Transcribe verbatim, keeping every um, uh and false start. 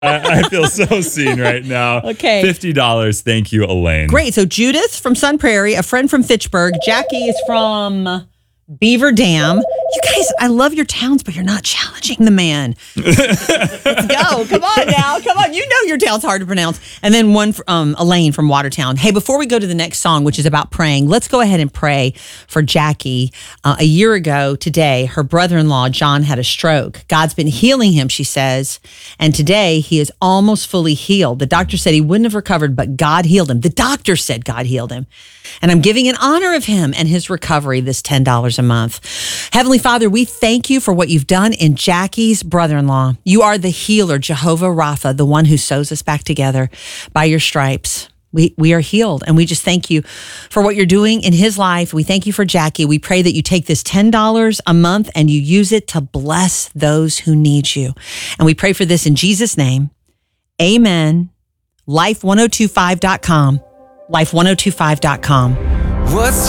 I, I feel so seen right now. Okay. fifty dollars. Thank you, Elaine. Great. So Judith from Sun Prairie, a friend from Fitchburg. Jackie is from Beaver Dam. You guys, I love your towns, but you're not challenging the man. Let's go. Come on now. Come on. You know your town's hard to pronounce. And then one, um, Elaine from Watertown. Hey, before we go to the next song, which is about praying, let's go ahead and pray for Jackie. Uh, a year ago today, her brother-in-law, John, had a stroke. God's been healing him, she says. And today, he is almost fully healed. The doctor said he wouldn't have recovered, but God healed him. The doctor said God healed him. And I'm giving in honor of him and his recovery this ten dollars a month. Heavenly Father, we thank you for what you've done in Jackie's brother-in-law. You are the healer, Jehovah Rapha, the one who sews us back together. By your stripes, we, we are healed. And we just thank you for what you're doing in his life. We thank you for Jackie. We pray that you take this ten dollars a month and you use it to bless those who need you. And we pray for this in Jesus' name. Amen. life ten twenty-five dot com. life ten twenty-five dot com. What's